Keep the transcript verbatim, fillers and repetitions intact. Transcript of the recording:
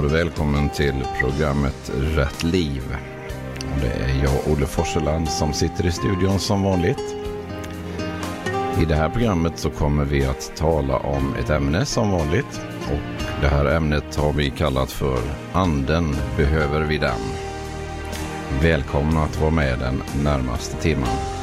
var du välkommen till programmet Rätt Liv. Och det är jag, Olle Forseland, som sitter i studion som vanligt. I det här programmet så kommer vi att tala om ett ämne som vanligt. Och det här ämnet har vi kallat för Anden behöver vi den. Välkomna att vara med den närmaste timmen.